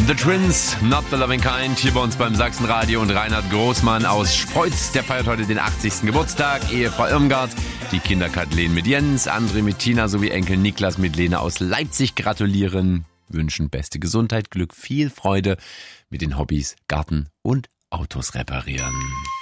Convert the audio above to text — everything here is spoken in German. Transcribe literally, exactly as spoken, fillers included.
The Twins, Not the Loving Kind, hier bei uns beim Sachsenradio und Reinhard Großmann aus Spreutz, der feiert heute den achtzigsten Geburtstag, Ehefrau Irmgard, die Kinder Kathleen mit Jens, André mit Tina sowie Enkel Niklas mit Lena aus Leipzig gratulieren, wünschen beste Gesundheit, Glück, viel Freude mit den Hobbys Garten und Autos reparieren.